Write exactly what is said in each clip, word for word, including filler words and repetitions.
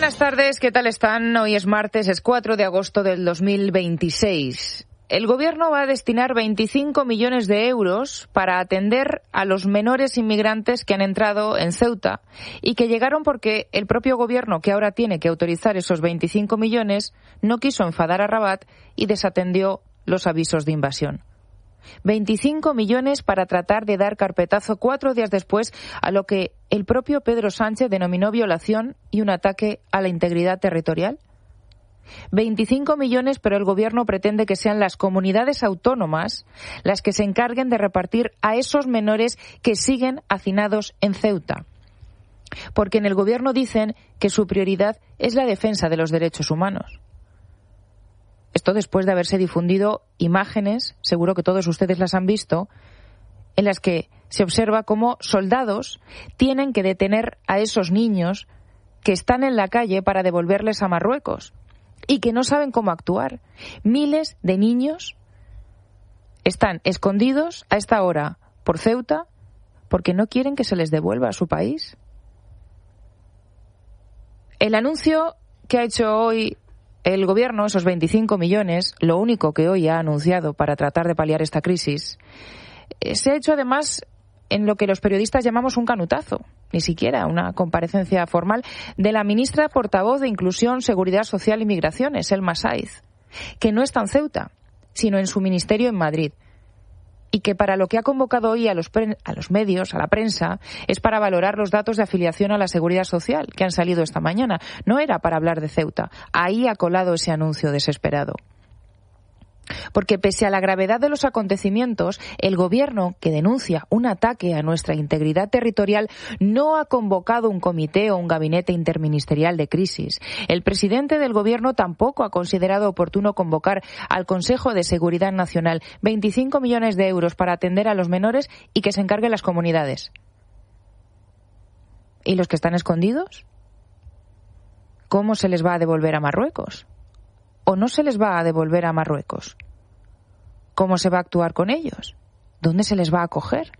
Buenas tardes, ¿qué tal están? Hoy es martes, es cuatro de agosto del dos mil veintiséis. El Gobierno va a destinar veinticinco millones de euros para atender a los menores inmigrantes que han entrado en Ceuta y que llegaron porque el propio Gobierno, que ahora tiene que autorizar esos veinticinco millones, no quiso enfadar a Rabat y desatendió los avisos de invasión. veinticinco millones para tratar de dar carpetazo cuatro días después a lo que el propio Pedro Sánchez denominó violación y un ataque a la integridad territorial. veinticinco millones, pero el Gobierno pretende que sean las comunidades autónomas las que se encarguen de repartir a esos menores que siguen hacinados en Ceuta. Porque en el Gobierno dicen que su prioridad es la defensa de los derechos humanos. Esto después de haberse difundido imágenes, seguro que todos ustedes las han visto, en las que se observa cómo soldados tienen que detener a esos niños que están en la calle para devolverles a Marruecos y que no saben cómo actuar. Miles de niños están escondidos a esta hora por Ceuta porque no quieren que se les devuelva a su país. El anuncio que ha hecho hoy el Gobierno, esos veinticinco millones, lo único que hoy ha anunciado para tratar de paliar esta crisis, eh, se ha hecho además en lo que los periodistas llamamos un canutazo, ni siquiera una comparecencia formal, de la ministra portavoz de Inclusión, Seguridad Social y Migraciones, Elma Sáiz, que no está en Ceuta, sino en su ministerio en Madrid, y que para lo que ha convocado hoy a los, pre- a los medios, a la prensa, es para valorar los datos de afiliación a la Seguridad Social que han salido esta mañana. No era para hablar de Ceuta. Ahí ha colado ese anuncio desesperado. Porque pese a la gravedad de los acontecimientos, el Gobierno, que denuncia un ataque a nuestra integridad territorial, no ha convocado un comité o un gabinete interministerial de crisis. El presidente del Gobierno tampoco ha considerado oportuno convocar al Consejo de Seguridad Nacional veinticinco millones de euros para atender a los menores y que se encarguen las comunidades. ¿Y los que están escondidos? ¿Cómo se les va a devolver a Marruecos? ¿O no se les va a devolver a Marruecos? ¿Cómo se va a actuar con ellos? ¿Dónde se les va a acoger?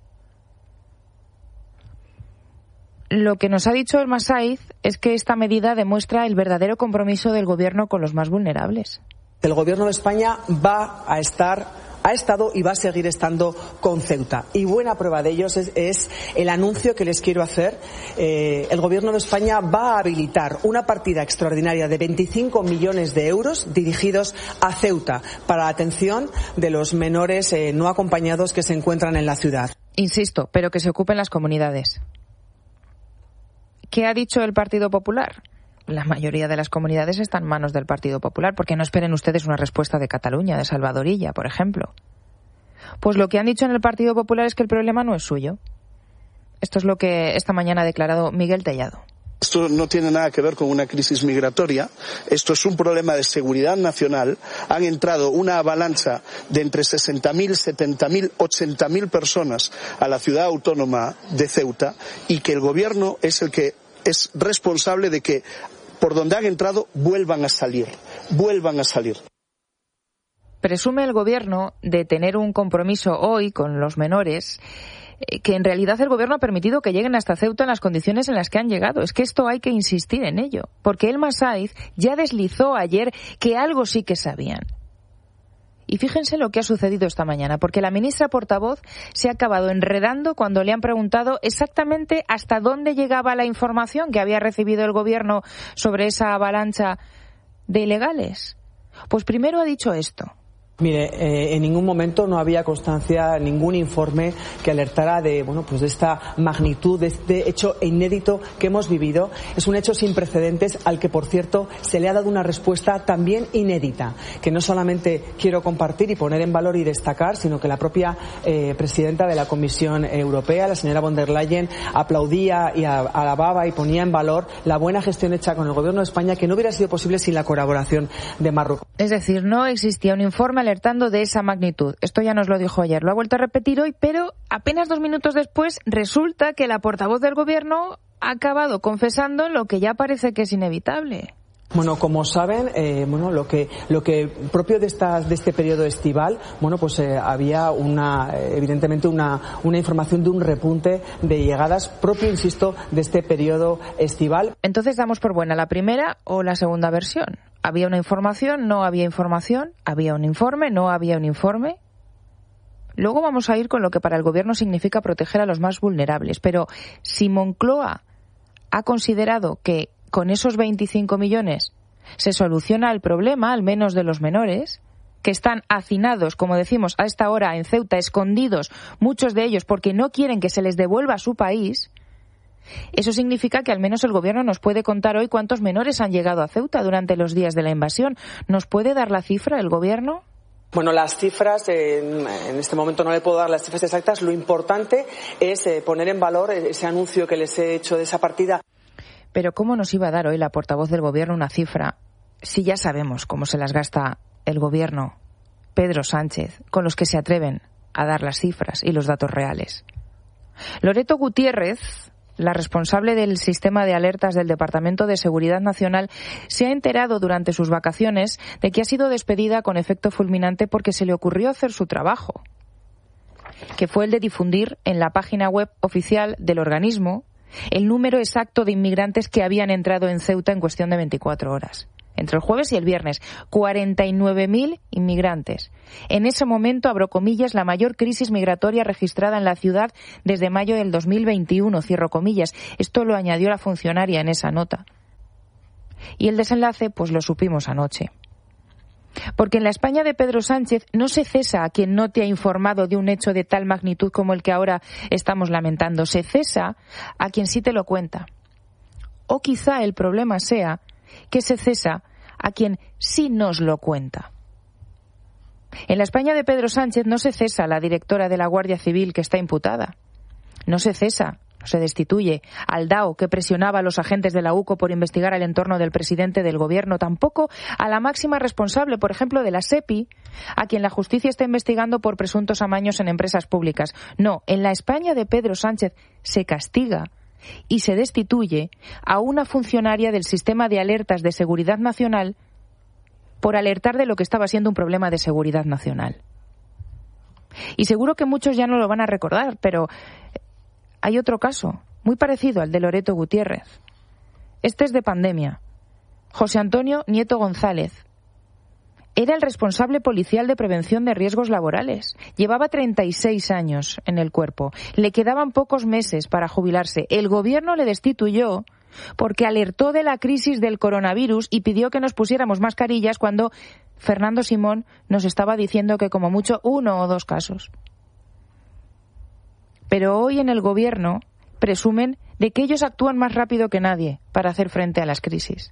Lo que nos ha dicho Elma Sáiz es que esta medida demuestra el verdadero compromiso del Gobierno con los más vulnerables. El Gobierno de España va a estar... ha estado y va a seguir estando con Ceuta. Y buena prueba de ello es, es el anuncio que les quiero hacer. Eh, el Gobierno de España va a habilitar una partida extraordinaria de veinticinco millones de euros dirigidos a Ceuta para la atención de los menores eh, no acompañados que se encuentran en la ciudad. Insisto, pero que se ocupen las comunidades. ¿Qué ha dicho el Partido Popular? La mayoría de las comunidades están en manos del Partido Popular, porque no esperen ustedes una respuesta de Cataluña, de Salvadorilla, por ejemplo. Pues lo que han dicho en el Partido Popular es que el problema no es suyo. Esto es lo que esta mañana ha declarado Miguel Tellado. Esto no tiene nada que ver con una crisis migratoria, esto es un problema de seguridad nacional. Han entrado una avalancha de entre sesenta mil, setenta mil, ochenta mil personas a la ciudad autónoma de Ceuta y que el Gobierno es el que es responsable de que por donde han entrado vuelvan a salir, vuelvan a salir. Presume el Gobierno de tener un compromiso hoy con los menores que en realidad el Gobierno ha permitido que lleguen hasta Ceuta en las condiciones en las que han llegado. Es que esto hay que insistir en ello, porque Elma Sáiz ya deslizó ayer que algo sí que sabían. Y fíjense lo que ha sucedido esta mañana, porque la ministra portavoz se ha acabado enredando cuando le han preguntado exactamente hasta dónde llegaba la información que había recibido el Gobierno sobre esa avalancha de ilegales. Pues primero ha dicho esto. Mire, eh, en ningún momento no había constancia, ningún informe que alertara de, bueno, pues de esta magnitud, de este hecho inédito que hemos vivido. Es un hecho sin precedentes al que, por cierto, se le ha dado una respuesta también inédita, que no solamente quiero compartir y poner en valor y destacar, sino que la propia eh, presidenta de la Comisión Europea, la señora von der Leyen, aplaudía y alababa y ponía en valor la buena gestión hecha con el Gobierno de España, que no hubiera sido posible sin la colaboración de Marruecos. Es decir, no existía un informe alertando de esa magnitud. Esto ya nos lo dijo ayer, lo ha vuelto a repetir hoy, pero apenas dos minutos después resulta que la portavoz del Gobierno ha acabado confesando lo que ya parece que es inevitable. Bueno, como saben, eh, bueno, lo que lo que propio de esta de este periodo estival, bueno, pues eh, había una evidentemente una una información de un repunte de llegadas propio, insisto, de este periodo estival. Entonces damos por buena la primera o la segunda versión. Había una información, no había información, había un informe, no había un informe. Luego vamos a ir con lo que para el gobierno significa proteger a los más vulnerables. Pero si Moncloa ha considerado que con esos veinticinco millones se soluciona el problema, al menos de los menores, que están hacinados, como decimos, a esta hora en Ceuta, escondidos, muchos de ellos porque no quieren que se les devuelva a su país, eso significa que al menos el gobierno nos puede contar hoy cuántos menores han llegado a Ceuta durante los días de la invasión. ¿Nos puede dar la cifra el gobierno? Bueno, las cifras, eh, en este momento no le puedo dar las cifras exactas. Lo importante es eh, poner en valor ese anuncio que les he hecho de esa partida. Pero ¿cómo nos iba a dar hoy la portavoz del Gobierno una cifra si ya sabemos cómo se las gasta el Gobierno, Pedro Sánchez, con los que se atreven a dar las cifras y los datos reales? Loreto Gutiérrez, la responsable del sistema de alertas del Departamento de Seguridad Nacional, se ha enterado durante sus vacaciones de que ha sido despedida con efecto fulminante porque se le ocurrió hacer su trabajo, que fue el de difundir en la página web oficial del organismo el número exacto de inmigrantes que habían entrado en Ceuta en cuestión de veinticuatro horas. Entre el jueves y el viernes, cuarenta y nueve mil inmigrantes. En ese momento, abro comillas, la mayor crisis migratoria registrada en la ciudad desde mayo del dos mil veintiuno, cierro comillas. Esto lo añadió la funcionaria en esa nota. Y el desenlace, pues lo supimos anoche. Porque en la España de Pedro Sánchez no se cesa a quien no te ha informado de un hecho de tal magnitud como el que ahora estamos lamentando. Se cesa a quien sí te lo cuenta. O quizá el problema sea que se cesa a quien sí nos lo cuenta. En la España de Pedro Sánchez no se cesa a la directora de la Guardia Civil que está imputada. No se cesa, no se destituye al D A O que presionaba a los agentes de la U C O por investigar el entorno del presidente del gobierno. Tampoco a la máxima responsable, por ejemplo, de la SEPI, a quien la justicia está investigando por presuntos amaños en empresas públicas. No, en la España de Pedro Sánchez se castiga y se destituye a una funcionaria del sistema de alertas de seguridad nacional por alertar de lo que estaba siendo un problema de seguridad nacional. Y seguro que muchos ya no lo van a recordar, pero hay otro caso muy parecido al de Loreto Gutiérrez. Este es de pandemia. José Antonio Nieto González era el responsable policial de prevención de riesgos laborales. Llevaba treinta y seis años en el cuerpo. Le quedaban pocos meses para jubilarse. El gobierno le destituyó porque alertó de la crisis del coronavirus y pidió que nos pusiéramos mascarillas cuando Fernando Simón nos estaba diciendo que como mucho uno o dos casos. Pero hoy en el gobierno presumen de que ellos actúan más rápido que nadie para hacer frente a las crisis.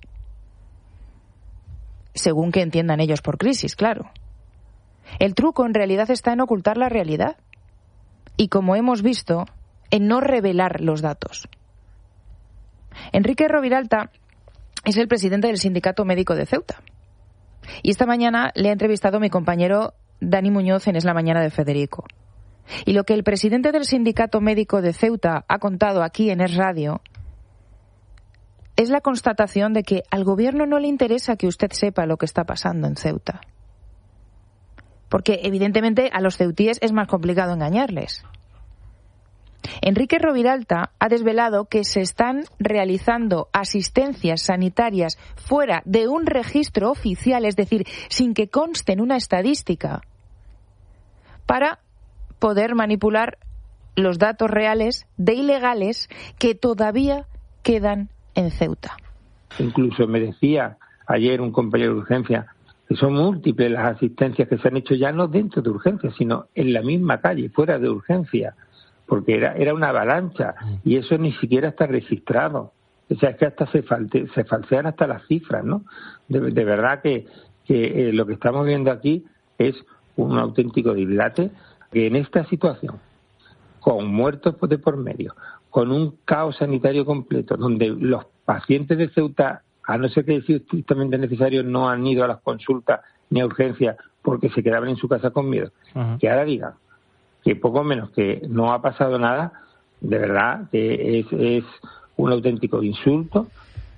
Según que entiendan ellos por crisis, claro. El truco en realidad está en ocultar la realidad y, como hemos visto, en no revelar los datos. Enrique Roviralta es el presidente del Sindicato Médico de Ceuta. Y esta mañana le ha entrevistado mi compañero Dani Muñoz en Es la Mañana de Federico. Y lo que el presidente del Sindicato Médico de Ceuta ha contado aquí en Es Radio es la constatación de que al gobierno no le interesa que usted sepa lo que está pasando en Ceuta. Porque, evidentemente, a los ceutíes es más complicado engañarles. Enrique Roviralta ha desvelado que se están realizando asistencias sanitarias fuera de un registro oficial, es decir, sin que conste en una estadística, para poder manipular los datos reales de ilegales que todavía quedan en Ceuta. Incluso me decía ayer un compañero de urgencia que son múltiples las asistencias que se han hecho ya no dentro de urgencia, sino en la misma calle, fuera de urgencia, porque era, era una avalancha y eso ni siquiera está registrado. O sea, es que hasta se, falte, se falsean hasta las cifras, ¿no? De, de verdad que, que eh, lo que estamos viendo aquí es un auténtico dislate, que en esta situación, con muertos de por medio, con un caos sanitario completo, donde los pacientes de Ceuta, a no ser que sea estrictamente necesario, no han ido a las consultas ni a urgencias porque se quedaban en su casa con miedo, uh-huh. Que ahora digan que poco menos que no ha pasado nada, de verdad que es, es un auténtico insulto.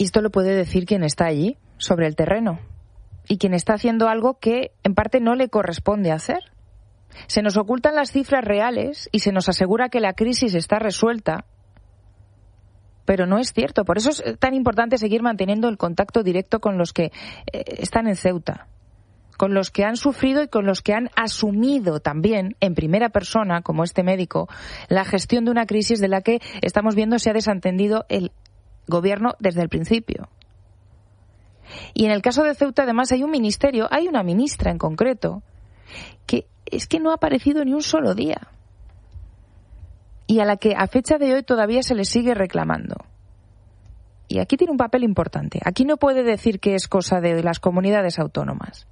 Y esto lo puede decir quien está allí, sobre el terreno, y quien está haciendo algo que en parte no le corresponde hacer. Se nos ocultan las cifras reales y se nos asegura que la crisis está resuelta, pero no es cierto. Por eso es tan importante seguir manteniendo el contacto directo con los que eh, están en Ceuta, con los que han sufrido y con los que han asumido también en primera persona, como este médico, la gestión de una crisis de la que estamos viendo se ha desentendido el gobierno desde el principio. Y en el caso de Ceuta, además, hay un ministerio, hay una ministra en concreto, que es que no ha aparecido ni un solo día. Y a la que a fecha de hoy todavía se le sigue reclamando. Y aquí tiene un papel importante. Aquí no puede decir que es cosa de las comunidades autónomas.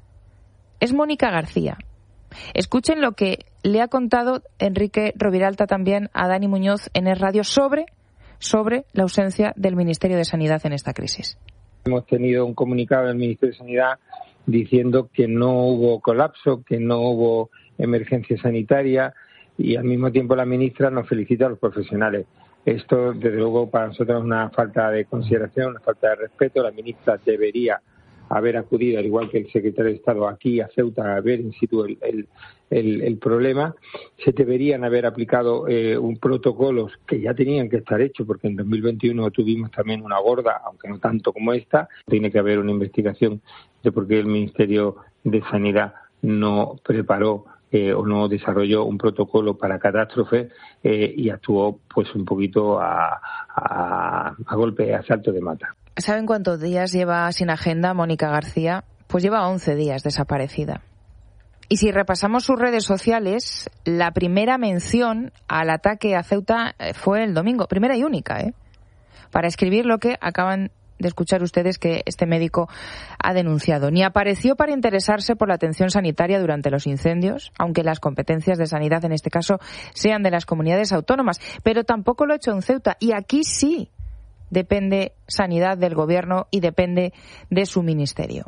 Es Mónica García. Escuchen lo que le ha contado Enrique Roviralta también a Dani Muñoz en Es Radio sobre, sobre la ausencia del Ministerio de Sanidad en esta crisis. Hemos tenido un comunicado del Ministerio de Sanidad diciendo que no hubo colapso, que no hubo emergencia sanitaria, y al mismo tiempo la ministra nos felicita a los profesionales. Esto, desde luego, para nosotros es una falta de consideración, una falta de respeto. La ministra debería haber acudido, al igual que el secretario de Estado, aquí a Ceuta a ver in situ el, el, el, el problema. Se deberían haber aplicado eh, un protocolos que ya tenían que estar hechos, porque en dos mil veintiuno tuvimos también una gorda, aunque no tanto como esta. Tiene que haber una investigación de por qué el Ministerio de Sanidad no preparó eh, o no desarrolló un protocolo para catástrofe eh, y actuó pues un poquito a, a, a golpe, a salto de mata. ¿Saben cuántos días lleva sin agenda Mónica García? Pues lleva once días desaparecida. Y si repasamos sus redes sociales, la primera mención al ataque a Ceuta fue el domingo, primera y única, ¿eh? Para escribir lo que acaban de escuchar ustedes que este médico ha denunciado. Ni apareció para interesarse por la atención sanitaria durante los incendios, aunque las competencias de sanidad en este caso sean de las comunidades autónomas, pero tampoco lo ha hecho en Ceuta. Y aquí sí depende sanidad del gobierno y depende de su ministerio.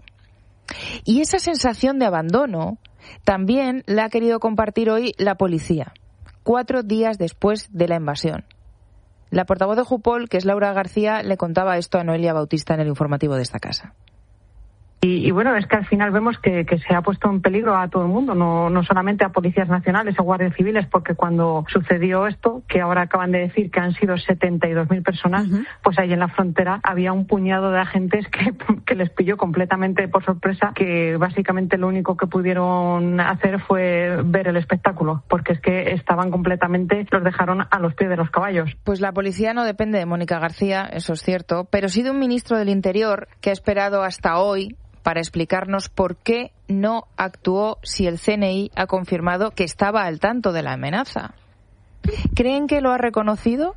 Y esa sensación de abandono también la ha querido compartir hoy la policía, cuatro días después de la invasión. La portavoz de Jupol, que es Laura García, le contaba esto a Noelia Bautista en el informativo de esta casa. Y, y bueno, es que al final vemos que, que se ha puesto en peligro a todo el mundo, no, no solamente a policías nacionales o guardias civiles, porque cuando sucedió esto, que ahora acaban de decir que han sido setenta y dos mil personas, uh-huh. pues ahí en la frontera había un puñado de agentes que, que les pilló completamente por sorpresa, que básicamente lo único que pudieron hacer fue ver el espectáculo, porque es que estaban completamente, los dejaron a los pies de los caballos. Pues la policía no depende de Mónica García, eso es cierto, pero sí de un ministro del Interior que ha esperado hasta hoy para explicarnos por qué no actuó si el C N I ha confirmado que estaba al tanto de la amenaza. ¿Creen que lo ha reconocido?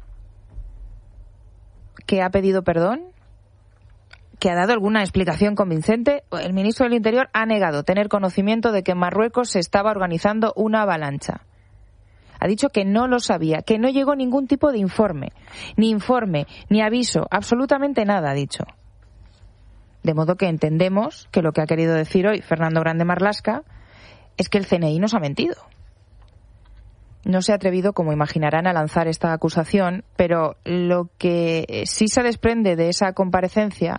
¿Que ha pedido perdón? ¿Que ha dado alguna explicación convincente? El ministro del Interior ha negado tener conocimiento de que en Marruecos se estaba organizando una avalancha. Ha dicho que no lo sabía, que no llegó ningún tipo de informe, ni informe, ni aviso, absolutamente nada ha dicho. De modo que entendemos que lo que ha querido decir hoy Fernando Grande Marlaska es que el C N I nos ha mentido. No se ha atrevido, como imaginarán, a lanzar esta acusación, pero lo que sí se desprende de esa comparecencia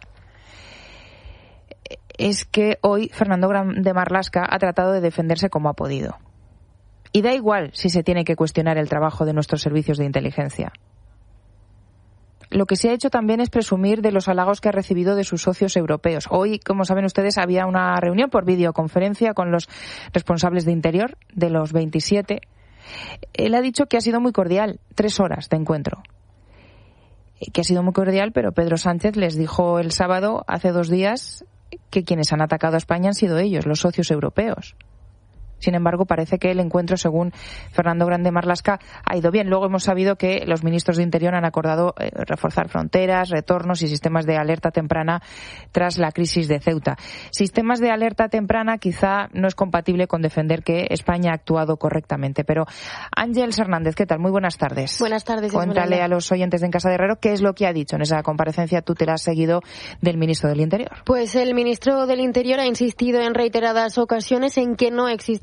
es que hoy Fernando Grande Marlaska ha tratado de defenderse como ha podido. Y da igual si se tiene que cuestionar el trabajo de nuestros servicios de inteligencia. Lo que se ha hecho también es presumir de los halagos que ha recibido de sus socios europeos. Hoy, como saben ustedes, había una reunión por videoconferencia con los responsables de Interior de los veintisiete. Él ha dicho que ha sido muy cordial, tres horas de encuentro. Que ha sido muy cordial, pero Pedro Sánchez les dijo el sábado, hace dos días, que quienes han atacado a España han sido ellos, los socios europeos. Sin embargo, parece que el encuentro, según Fernando Grande Marlaska, ha ido bien. Luego hemos sabido que los ministros de Interior han acordado eh, reforzar fronteras, retornos y sistemas de alerta temprana tras la crisis de Ceuta. Sistemas de alerta temprana quizá no es compatible con defender que España ha actuado correctamente. Pero Ángeles Hernández, ¿qué tal? Muy buenas tardes. Buenas tardes. Cuéntale Esmeralda. a los oyentes de En Casa de Herrero qué es lo que ha dicho en esa comparecencia. Tú te la has seguido del ministro del Interior. Pues el ministro del Interior ha insistido en reiteradas ocasiones en que no existió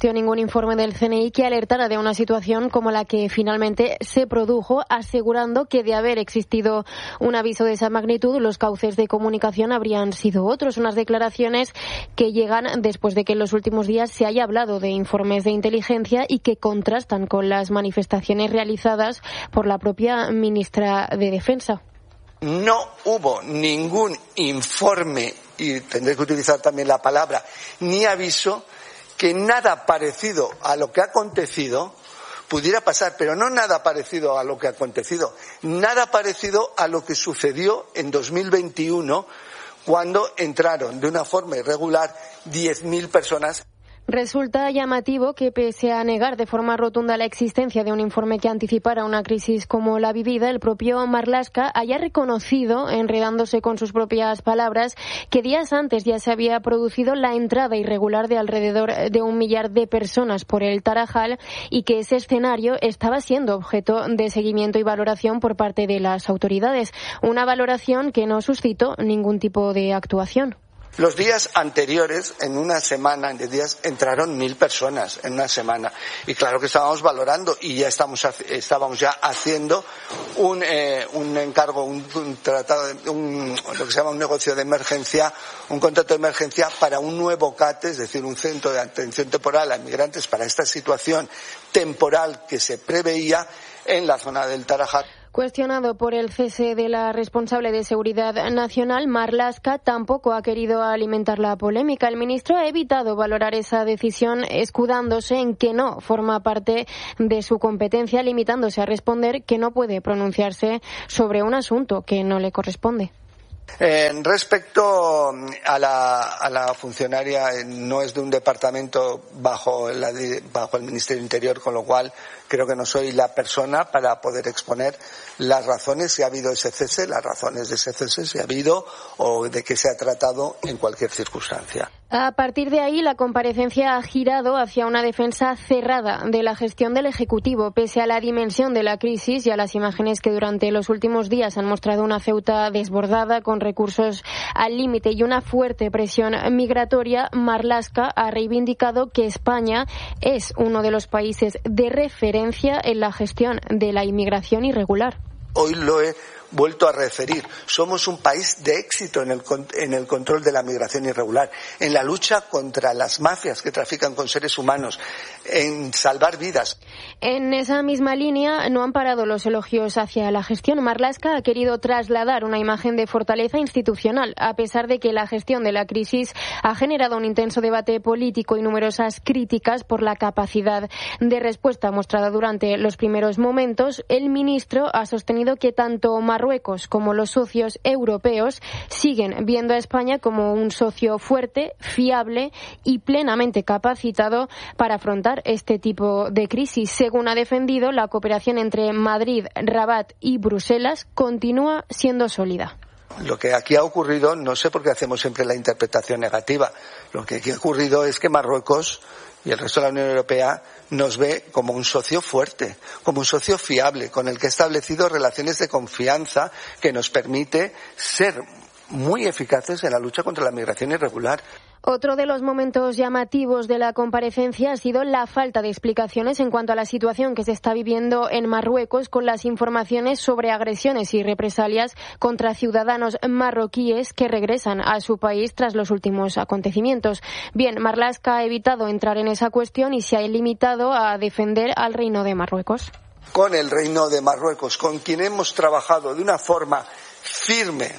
existió ningún informe del C N I que alertara de una situación como la que finalmente se produjo, asegurando que de haber existido un aviso de esa magnitud, los cauces de comunicación habrían sido otros. Unas declaraciones que llegan después de que en los últimos días se haya hablado de informes de inteligencia y que contrastan con las manifestaciones realizadas por la propia ministra de Defensa. No hubo ningún informe, y tendré que utilizar también la palabra, ni aviso, que nada parecido a lo que ha acontecido pudiera pasar, pero no nada parecido a lo que ha acontecido, nada parecido a lo que sucedió en dos mil veintiuno, cuando entraron de una forma irregular diez mil personas. Resulta llamativo que, pese a negar de forma rotunda la existencia de un informe que anticipara una crisis como la vivida, el propio Marlaska haya reconocido, enredándose con sus propias palabras, que días antes ya se había producido la entrada irregular de alrededor de un millar de personas por el Tarajal y que ese escenario estaba siendo objeto de seguimiento y valoración por parte de las autoridades. Una valoración que no suscitó ningún tipo de actuación. Los días anteriores, en una semana, de días, entraron mil personas en una semana. Y claro que estábamos valorando y ya estamos, estábamos ya haciendo un, eh, un encargo, un, un tratado, de, un, lo que se llama un negocio de emergencia, un contrato de emergencia para un nuevo C A T, es decir, un centro de atención temporal a inmigrantes para esta situación temporal que se preveía en la zona del Tarajal. Cuestionado por el cese de la responsable de Seguridad Nacional, Marlaska tampoco ha querido alimentar la polémica. El ministro ha evitado valorar esa decisión, escudándose en que no forma parte de su competencia, limitándose a responder que no puede pronunciarse sobre un asunto que no le corresponde. Eh, respecto a la, a la funcionaria, no es de un departamento bajo, la, bajo el Ministerio del Interior, con lo cual creo que no soy la persona para poder exponer las razones si ha habido ese cese, las razones de ese cese si ha habido o de que se ha tratado en cualquier circunstancia. A partir de ahí, la comparecencia ha girado hacia una defensa cerrada de la gestión del Ejecutivo, pese a la dimensión de la crisis y a las imágenes que durante los últimos días han mostrado una Ceuta desbordada, con recursos al límite y una fuerte presión migratoria. Marlaska ha reivindicado que España es uno de los países de referencia en la gestión de la inmigración irregular. Hoy lo he vuelto a referir. Somos un país de éxito en el, en el control de la migración irregular, en la lucha contra las mafias que trafican con seres humanos, en salvar vidas. En esa misma línea no han parado los elogios hacia la gestión. Marlaska ha querido trasladar una imagen de fortaleza institucional, a pesar de que la gestión de la crisis ha generado un intenso debate político y numerosas críticas por la capacidad de respuesta mostrada durante los primeros momentos. El ministro ha sostenido que tanto Marruecos como los socios europeos siguen viendo a España como un socio fuerte, fiable y plenamente capacitado para afrontar este tipo de crisis. Según ha defendido, la cooperación entre Madrid, Rabat y Bruselas continúa siendo sólida. Lo que aquí ha ocurrido, no sé por qué hacemos siempre la interpretación negativa, lo que aquí ha ocurrido es que Marruecos y el resto de la Unión Europea nos ve como un socio fuerte, como un socio fiable, con el que ha establecido relaciones de confianza que nos permite ser muy eficaces en la lucha contra la migración irregular. Otro de los momentos llamativos de la comparecencia ha sido la falta de explicaciones en cuanto a la situación que se está viviendo en Marruecos, con las informaciones sobre agresiones y represalias contra ciudadanos marroquíes que regresan a su país tras los últimos acontecimientos. Bien, Marlaska ha evitado entrar en esa cuestión y se ha limitado a defender al Reino de Marruecos. Con el Reino de Marruecos, con quien hemos trabajado de una forma firme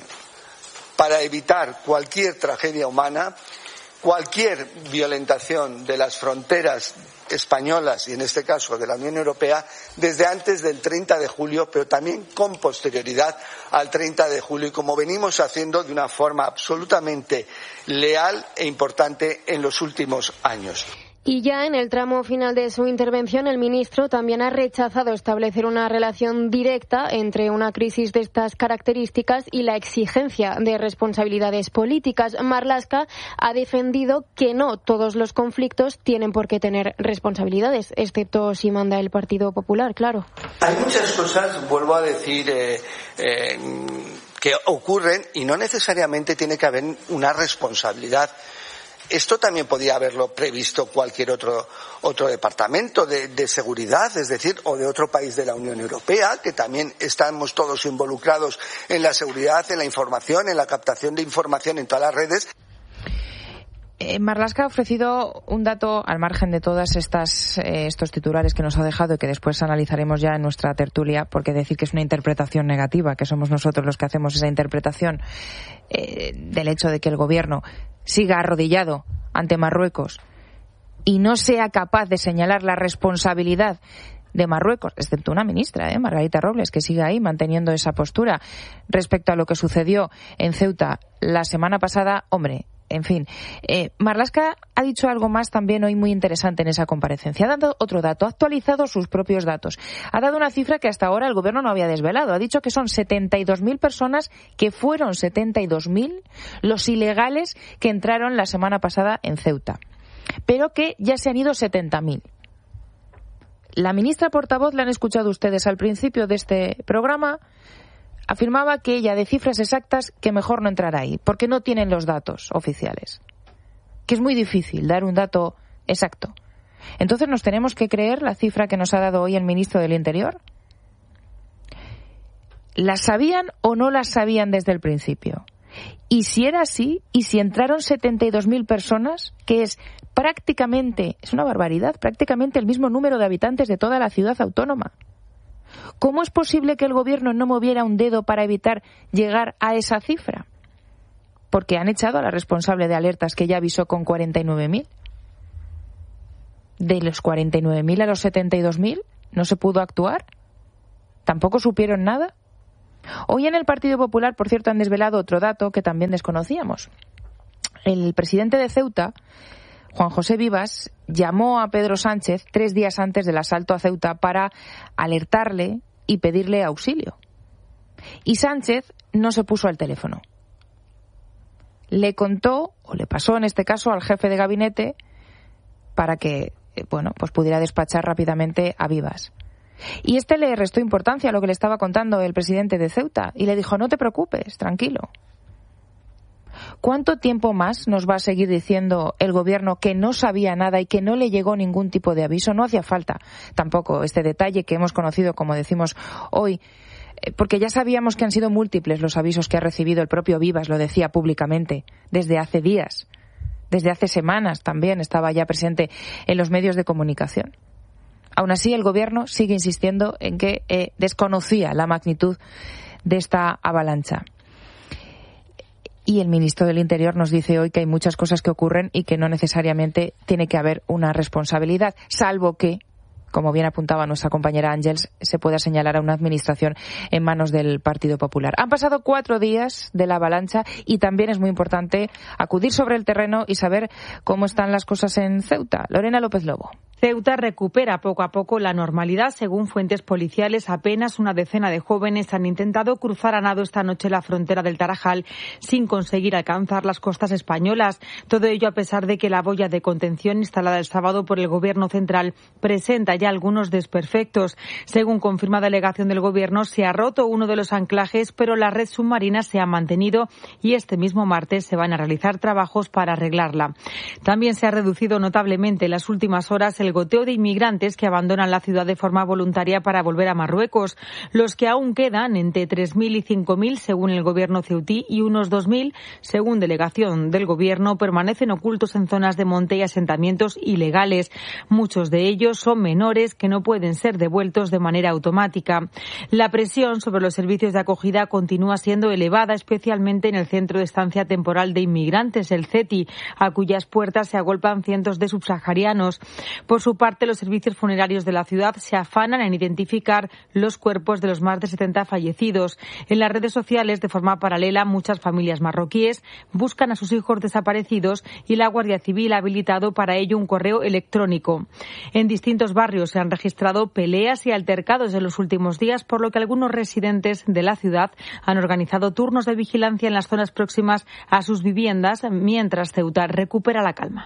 para evitar cualquier tragedia humana, cualquier violentación de las fronteras españolas y en este caso de la Unión Europea desde antes del treinta de julio, pero también con posterioridad al treinta de julio y como venimos haciendo de una forma absolutamente leal e importante en los últimos años. Y ya en el tramo final de su intervención, el ministro también ha rechazado establecer una relación directa entre una crisis de estas características y la exigencia de responsabilidades políticas. Marlaska ha defendido que no todos los conflictos tienen por qué tener responsabilidades, excepto si manda el Partido Popular, claro. Hay muchas cosas, vuelvo a decir, eh, eh, que ocurren y no necesariamente tiene que haber una responsabilidad. esto también podía haberlo previsto cualquier otro, otro departamento de, de seguridad, es decir, o de otro país de la Unión Europea, que también estamos todos involucrados en la seguridad, en la información, en la captación de información en todas las redes. Eh, Marlaska ha ofrecido un dato al margen de todas estas eh, estos titulares que nos ha dejado y que después analizaremos ya en nuestra tertulia, porque decir que es una interpretación negativa, que somos nosotros los que hacemos esa interpretación eh, del hecho de que el gobierno siga arrodillado ante Marruecos y no sea capaz de señalar la responsabilidad de Marruecos, excepto una ministra, ¿eh? Margarita Robles, que sigue ahí manteniendo esa postura respecto a lo que sucedió en Ceuta la semana pasada. Hombre, en fin, eh, Marlaska ha dicho algo más también hoy muy interesante en esa comparecencia. Ha dado otro dato, ha actualizado sus propios datos. Ha dado una cifra que hasta ahora el gobierno no había desvelado. Ha dicho que son setenta y dos mil personas, que fueron setenta y dos mil los ilegales que entraron la semana pasada en Ceuta, pero que ya se han ido setenta mil. La ministra portavoz, la han escuchado ustedes al principio de este programa, afirmaba que ella, de cifras exactas, que mejor no entrar ahí, porque no tienen los datos oficiales. Que es muy difícil dar un dato exacto. Entonces, ¿nos tenemos que creer la cifra que nos ha dado hoy el ministro del Interior? ¿Las sabían o no las sabían desde el principio? Y si era así, y si entraron setenta y dos mil personas, que es prácticamente, es una barbaridad, prácticamente el mismo número de habitantes de toda la ciudad autónoma, ¿cómo es posible que el gobierno no moviera un dedo para evitar llegar a esa cifra? Porque han echado a la responsable de alertas, que ya avisó con cuarenta y nueve mil. De los cuarenta y nueve mil a los setenta y dos mil, ¿no se pudo actuar? ¿Tampoco supieron nada? Hoy en el Partido Popular, por cierto, han desvelado otro dato que también desconocíamos. El presidente de Ceuta, Juan José Vivas, llamó a Pedro Sánchez tres días antes del asalto a Ceuta para alertarle y pedirle auxilio. Y Sánchez no se puso al teléfono. Le contó, o le pasó en este caso, al jefe de gabinete para que, bueno, pues pudiera despachar rápidamente a Vivas. Y este le restó importancia a lo que le estaba contando el presidente de Ceuta y le dijo: no te preocupes, tranquilo. ¿Cuánto tiempo más nos va a seguir diciendo el gobierno que no sabía nada y que no le llegó ningún tipo de aviso? No hacía falta tampoco este detalle que hemos conocido, como decimos hoy, porque ya sabíamos que han sido múltiples los avisos que ha recibido el propio Vivas, lo decía públicamente, desde hace días, desde hace semanas también estaba ya presente en los medios de comunicación. Aún así, el gobierno sigue insistiendo en que eh, desconocía la magnitud de esta avalancha. Y el ministro del Interior nos dice hoy que hay muchas cosas que ocurren y que no necesariamente tiene que haber una responsabilidad, salvo que, como bien apuntaba nuestra compañera Ángels, se pueda señalar a una administración en manos del Partido Popular. Han pasado cuatro días de la avalancha y también es muy importante acudir sobre el terreno y saber cómo están las cosas en Ceuta. Lorena López Lobo. Ceuta recupera poco a poco la normalidad. Según fuentes policiales, apenas una decena de jóvenes han intentado cruzar a nado esta noche la frontera del Tarajal sin conseguir alcanzar las costas españolas. Todo ello a pesar de que la boya de contención instalada el sábado por el Gobierno central presenta ya algunos desperfectos. Según confirma delegación del Gobierno, se ha roto uno de los anclajes, pero la red submarina se ha mantenido y este mismo martes se van a realizar trabajos para arreglarla. También se ha reducido notablemente en las últimas horas el goteo de inmigrantes que abandonan la ciudad de forma voluntaria para volver a Marruecos. Los que aún quedan, entre tres mil y cinco mil según el gobierno ceutí y unos dos mil según delegación del gobierno, permanecen ocultos en zonas de monte y asentamientos ilegales. Muchos de ellos son menores que no pueden ser devueltos de manera automática. La presión sobre los servicios de acogida continúa siendo elevada, especialmente en el centro de estancia temporal de inmigrantes, el CETI, a cuyas puertas se agolpan cientos de subsaharianos. Por su parte, los servicios funerarios de la ciudad se afanan en identificar los cuerpos de los más de setenta fallecidos. En las redes sociales, de forma paralela, muchas familias marroquíes buscan a sus hijos desaparecidos y la Guardia Civil ha habilitado para ello un correo electrónico. En distintos barrios se han registrado peleas y altercados en los últimos días, por lo que algunos residentes de la ciudad han organizado turnos de vigilancia en las zonas próximas a sus viviendas, mientras Ceuta recupera la calma.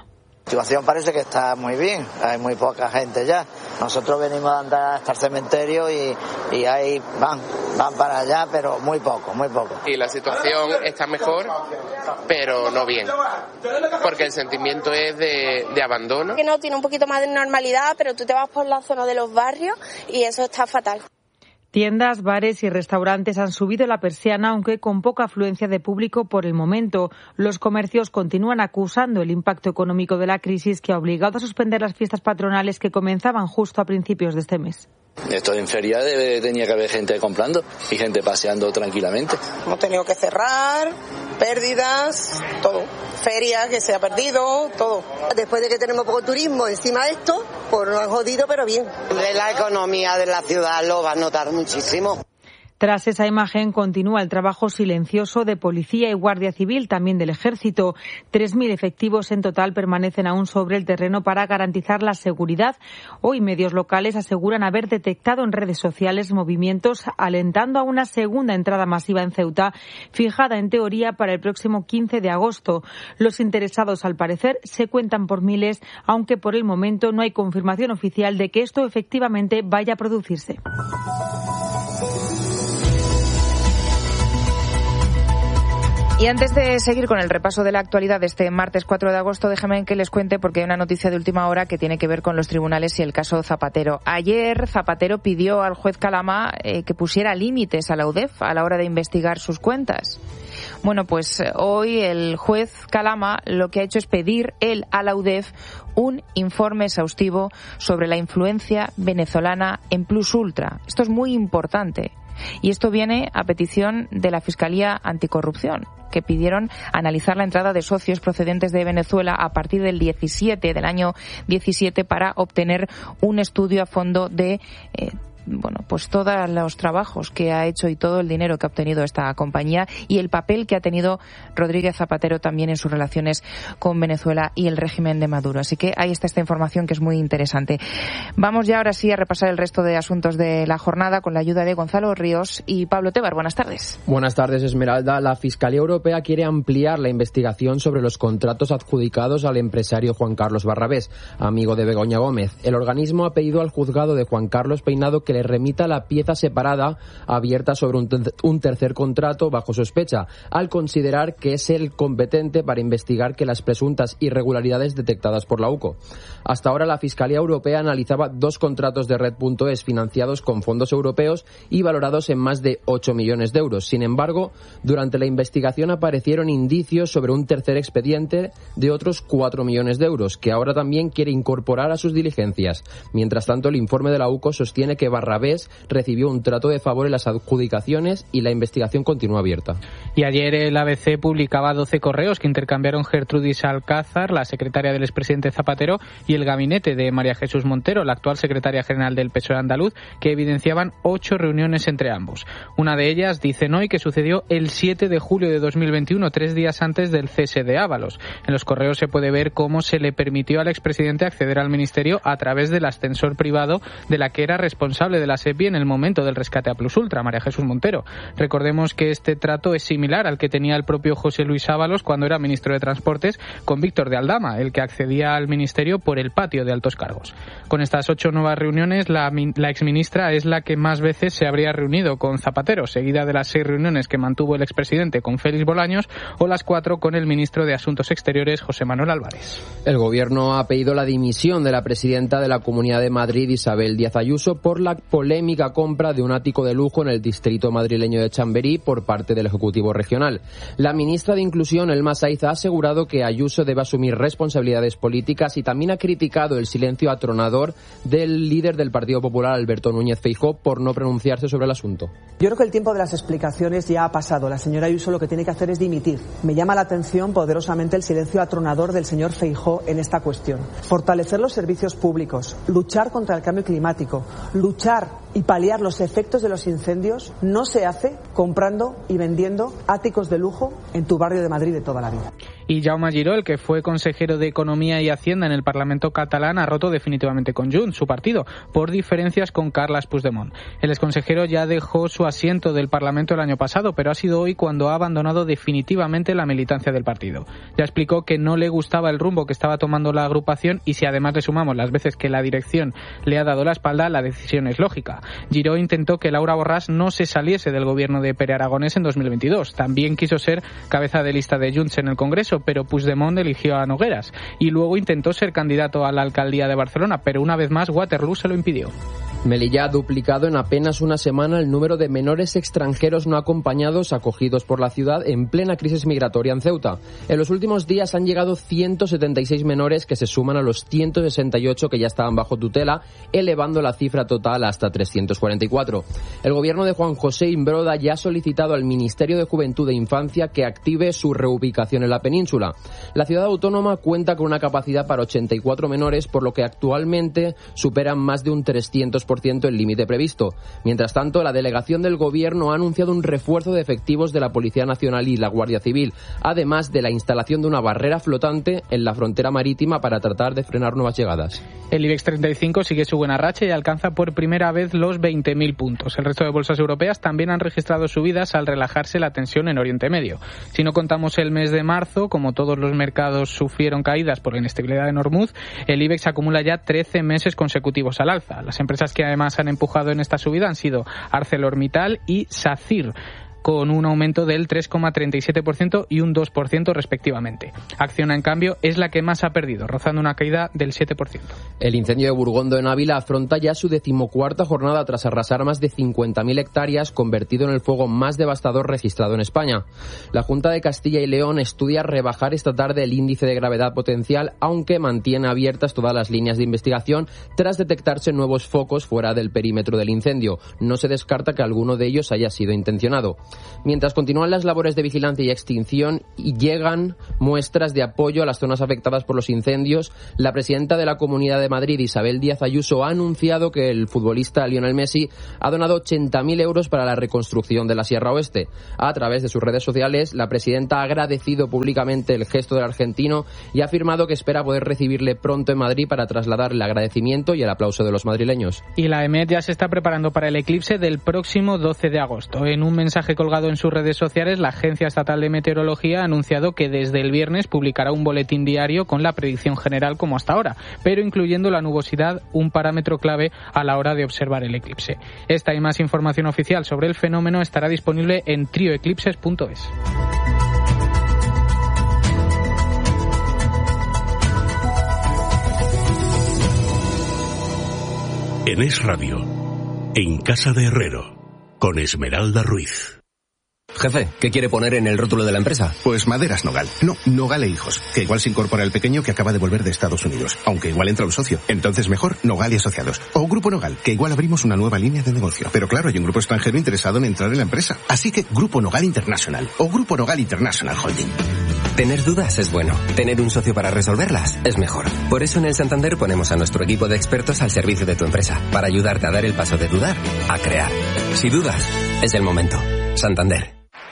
La situación parece que está muy bien, hay muy poca gente ya. Nosotros venimos a andar hasta el cementerio y, y ahí van, van para allá, pero muy poco, muy poco. Y la situación está mejor, pero no bien, porque el sentimiento es de, de abandono. Que no, tiene un poquito más de normalidad, pero tú te vas por la zona de los barrios y eso está fatal. Tiendas, bares y restaurantes han subido la persiana, aunque con poca afluencia de público por el momento. Los comercios continúan acusando el impacto económico de la crisis que ha obligado a suspender las fiestas patronales que comenzaban justo a principios de este mes. Esto en feria debe, tenía que haber gente comprando y gente paseando tranquilamente. Hemos tenido que cerrar, pérdidas, todo. Feria que se ha perdido, todo. Después de que tenemos poco turismo encima de esto, pues nos han jodido, pero bien. De la economía de la ciudad lo va a notar muchísimo. Tras esa imagen continúa el trabajo silencioso de policía y guardia civil, también del ejército. tres mil efectivos en total permanecen aún sobre el terreno para garantizar la seguridad. Hoy medios locales aseguran haber detectado en redes sociales movimientos alentando a una segunda entrada masiva en Ceuta, fijada en teoría para el próximo quince de agosto. Los interesados, al parecer, se cuentan por miles, aunque por el momento no hay confirmación oficial de que esto efectivamente vaya a producirse. Y antes de seguir con el repaso de la actualidad de este martes cuatro de agosto, déjenme que les cuente porque hay una noticia de última hora que tiene que ver con los tribunales y el caso Zapatero. Ayer Zapatero pidió al juez Calama eh, que pusiera límites a la U D E F a la hora de investigar sus cuentas. Bueno, pues hoy el juez Calama lo que ha hecho es pedir él a la U D E F un informe exhaustivo sobre la influencia venezolana en Plus Ultra. Esto es muy importante. Y esto viene a petición de la Fiscalía Anticorrupción, que pidieron analizar la entrada de socios procedentes de Venezuela a partir del diecisiete, del año diecisiete, para obtener un estudio a fondo de eh, bueno, pues todos los trabajos que ha hecho y todo el dinero que ha obtenido esta compañía y el papel que ha tenido Rodríguez Zapatero también en sus relaciones con Venezuela y el régimen de Maduro. Así que ahí está esta información que es muy interesante. Vamos ya ahora sí a repasar el resto de asuntos de la jornada con la ayuda de Gonzalo Ríos y Pablo Tebar. Buenas tardes. Buenas tardes, Esmeralda. La Fiscalía Europea quiere ampliar la investigación sobre los contratos adjudicados al empresario Juan Carlos Barrabés, amigo de Begoña Gómez. El organismo ha pedido al juzgado de Juan Carlos Peinado que le remita la pieza separada abierta sobre un, ter- un tercer contrato bajo sospecha, al considerar que es el competente para investigar que las presuntas irregularidades detectadas por la U C O. Hasta ahora la Fiscalía Europea analizaba dos contratos de Red.es financiados con fondos europeos y valorados en más de ocho millones de euros. Sin embargo, durante la investigación aparecieron indicios sobre un tercer expediente de otros cuatro millones de euros, que ahora también quiere incorporar a sus diligencias. Mientras tanto, el informe de la U C O sostiene que Barrabés recibió un trato de favor en las adjudicaciones y la investigación continúa abierta. Y ayer el A B C publicaba doce correos que intercambiaron Gertrudis Alcázar, la secretaria del expresidente Zapatero, y el gabinete de María Jesús Montero, la actual secretaria general del P S O E andaluz, que evidenciaban ocho reuniones entre ambos. Una de ellas, dicen hoy, que sucedió el siete de julio de dos mil veintiuno, tres días antes del cese de Ábalos. En los correos se puede ver cómo se le permitió al expresidente acceder al ministerio a través del ascensor privado de la que era responsable de la SEPI en el momento del rescate a Plus Ultra, María Jesús Montero. Recordemos que este trato es similar al que tenía el propio José Luis Ábalos cuando era ministro de Transportes con Víctor de Aldama, el que accedía al ministerio por el patio de altos cargos. Con estas ocho nuevas reuniones, la, la exministra es la que más veces se habría reunido con Zapatero, seguida de las seis reuniones que mantuvo el expresidente con Félix Bolaños o las cuatro con el ministro de Asuntos Exteriores, José Manuel Álvarez. El gobierno ha pedido la dimisión de la presidenta de la Comunidad de Madrid, Isabel Díaz Ayuso, por la polémica compra de un ático de lujo en el distrito madrileño de Chamberí por parte del Ejecutivo Regional. La ministra de Inclusión, Elma Saiz, ha asegurado que Ayuso debe asumir responsabilidades políticas y también ha criticado el silencio atronador del líder del Partido Popular, Alberto Núñez Feijóo, por no pronunciarse sobre el asunto. Yo creo que el tiempo de las explicaciones ya ha pasado. La señora Ayuso lo que tiene que hacer es dimitir. Me llama la atención poderosamente el silencio atronador del señor Feijóo en esta cuestión. Fortalecer los servicios públicos, luchar contra el cambio climático, luchar y paliar los efectos de los incendios no se hace comprando y vendiendo áticos de lujo en tu barrio de Madrid de toda la vida. Y Jaume Giró, el que fue consejero de Economía y Hacienda en el Parlamento catalán, ha roto definitivamente con Junts, su partido, por diferencias con Carles Puigdemont. El exconsejero ya dejó su asiento del Parlamento el año pasado, pero ha sido hoy cuando ha abandonado definitivamente la militancia del partido. Ya explicó que no le gustaba el rumbo que estaba tomando la agrupación y si además le sumamos las veces que la dirección le ha dado la espalda, la decisión es lógica. Giró intentó que Laura Borràs no se saliese del gobierno de Pere Aragonés en dos mil veintidós. También quiso ser cabeza de lista de Junts en el Congreso, pero Puigdemont eligió a Nogueras. Y luego intentó ser candidato a la alcaldía de Barcelona, pero una vez más Waterloo se lo impidió. Melilla ha duplicado en apenas una semana el número de menores extranjeros no acompañados acogidos por la ciudad en plena crisis migratoria en Ceuta. En los últimos días han llegado ciento setenta y seis menores que se suman a los ciento sesenta y ocho que ya estaban bajo tutela, elevando la cifra total hasta trescientos cuarenta y cuatro. El gobierno de Juan José Imbroda ya ha solicitado al Ministerio de Juventud e Infancia que active su reubicación en la península. La ciudad autónoma cuenta con una capacidad para ochenta y cuatro menores, por lo que actualmente superan más de un trescientos por ciento el límite previsto. Mientras tanto, la delegación del gobierno ha anunciado un refuerzo de efectivos de la Policía Nacional y la Guardia Civil, además de la instalación de una barrera flotante en la frontera marítima para tratar de frenar nuevas llegadas. El IBEX treinta y cinco sigue su buena racha y alcanza por primera vez los veinte mil puntos. El resto de bolsas europeas también han registrado subidas al relajarse la tensión en Oriente Medio. Si no contamos el mes de marzo, como todos los mercados sufrieron caídas por la inestabilidad de Hormuz, el IBEX acumula ya trece meses consecutivos al alza. Las empresas que además han empujado en esta subida han sido ArcelorMittal y SACIR, con un aumento del tres coma treinta y siete por ciento y un dos por ciento respectivamente. Acciona, en cambio, es la que más ha perdido, rozando una caída del siete por ciento. El incendio de Burgondo en Ávila afronta ya su decimocuarta jornada tras arrasar más de cincuenta mil hectáreas, convertido en el fuego más devastador registrado en España. La Junta de Castilla y León estudia rebajar esta tarde el índice de gravedad potencial, aunque mantiene abiertas todas las líneas de investigación tras detectarse nuevos focos fuera del perímetro del incendio. No se descarta que alguno de ellos haya sido intencionado. Mientras continúan las labores de vigilancia y extinción y llegan muestras de apoyo a las zonas afectadas por los incendios, la presidenta de la Comunidad de Madrid, Isabel Díaz Ayuso, ha anunciado que el futbolista Lionel Messi ha donado ochenta mil euros para la reconstrucción de la Sierra Oeste. A través de sus redes sociales, la presidenta ha agradecido públicamente el gesto del argentino y ha afirmado que espera poder recibirle pronto en Madrid para trasladar el agradecimiento y el aplauso de los madrileños. Y la EMET ya se está preparando para el eclipse del próximo doce de agosto. En un mensaje colgado en sus redes sociales, la Agencia Estatal de Meteorología ha anunciado que desde el viernes publicará un boletín diario con la predicción general como hasta ahora, pero incluyendo la nubosidad, un parámetro clave a la hora de observar el eclipse. Esta y más información oficial sobre el fenómeno estará disponible en trio eclipses punto es. En Es Radio, en Casa de Herrero, con Esmeralda Ruiz. Jefe, ¿qué quiere poner en el rótulo de la empresa? Pues Maderas Nogal. No, Nogal e Hijos. Que igual se incorpora el pequeño que acaba de volver de Estados Unidos. Aunque igual entra un socio. Entonces mejor Nogal y Asociados. O Grupo Nogal, que igual abrimos una nueva línea de negocio. Pero claro, hay un grupo extranjero interesado en entrar en la empresa. Así que Grupo Nogal International. O Grupo Nogal International Holding. Tener dudas es bueno. Tener un socio para resolverlas es mejor. Por eso en el Santander ponemos a nuestro equipo de expertos al servicio de tu empresa. Para ayudarte a dar el paso de dudar a crear. Si dudas, es el momento. Santander.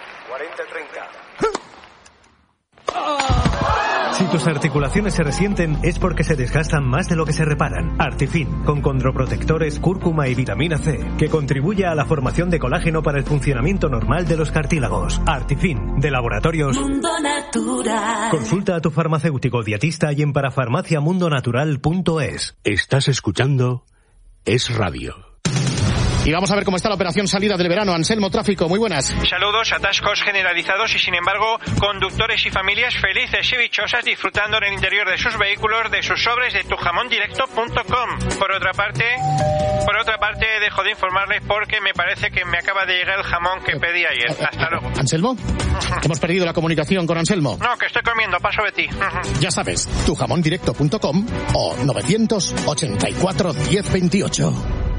Si tus articulaciones se resienten es porque se desgastan más de lo que se reparan. Artifin, con condroprotectores, cúrcuma y vitamina C, que contribuye a la formación de colágeno para el funcionamiento normal de los cartílagos. Artifin, de Laboratorios Mundo Natural. Consulta a tu farmacéutico dietista y en parafarmaciamundonatural punto es. Estás escuchando Es Radio. Y vamos a ver cómo está la operación salida del verano. Anselmo, tráfico, muy buenas. Saludos, atascos generalizados y sin embargo conductores y familias felices y dichosas disfrutando en el interior de sus vehículos de sus sobres de tu jamón directo punto com. Por otra parte, por otra parte dejo de informarles porque me parece que me acaba de llegar el jamón que pedí ayer. Hasta luego. ¿Anselmo? Hemos perdido la comunicación con Anselmo. No, que estoy comiendo, paso de ti. Ya sabes, tu jamón directo punto com o novecientos ochenta y cuatro diez veintiocho.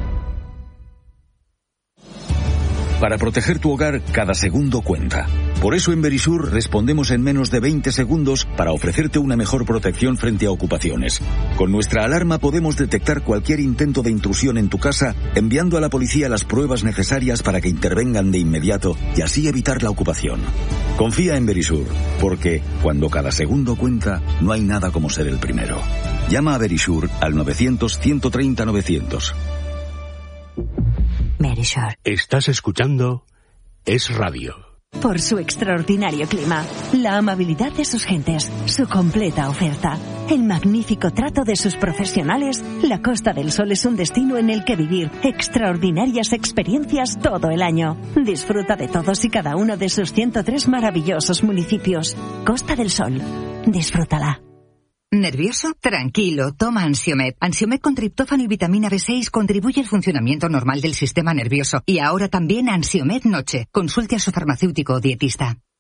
Para proteger tu hogar, cada segundo cuenta. Por eso en Verisur respondemos en menos de veinte segundos para ofrecerte una mejor protección frente a ocupaciones. Con nuestra alarma podemos detectar cualquier intento de intrusión en tu casa, enviando a la policía las pruebas necesarias para que intervengan de inmediato y así evitar la ocupación. Confía en Verisur, porque cuando cada segundo cuenta, no hay nada como ser el primero. Llama a Verisur al novecientos, ciento treinta, novecientos. Verisur. Estás escuchando Es Radio. Por su extraordinario clima, la amabilidad de sus gentes, su completa oferta, el magnífico trato de sus profesionales, la Costa del Sol es un destino en el que vivir extraordinarias experiencias todo el año. Disfruta de todos y cada uno de sus ciento tres maravillosos municipios. Costa del Sol. Disfrútala. ¿Nervioso? Tranquilo, toma Ansiomed. Ansiomed con triptófano y vitamina B seis contribuye al funcionamiento normal del sistema nervioso. Y ahora también Ansiomed Noche. Consulte a su farmacéutico o dietista.